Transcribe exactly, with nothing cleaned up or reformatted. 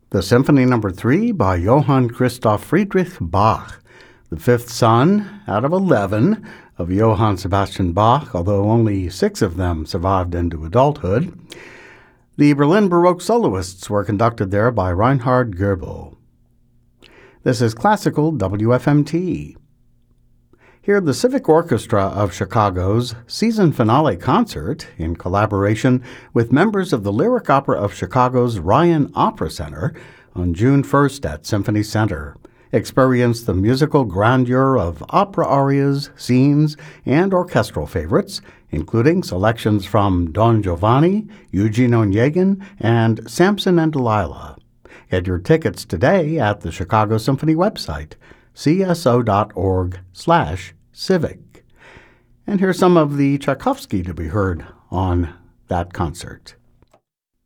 The Symphony Number Three by Johann Christoph Friedrich Bach, the fifth son out of eleven of Johann Sebastian Bach, although only six of them survived into adulthood. The Berlin Baroque soloists were conducted there by Reinhard Goebel. This is Classical W F M T. Hear the Civic Orchestra of Chicago's season finale concert in collaboration with members of the Lyric Opera of Chicago's Ryan Opera Center on June first at Symphony Center. Experience the musical grandeur of opera arias, scenes, and orchestral favorites, including selections from Don Giovanni, Eugene Onegin, and Samson and Delilah. Get your tickets today at the Chicago Symphony website, c s o dot org slash civic. And here's some of the Tchaikovsky to be heard on that concert.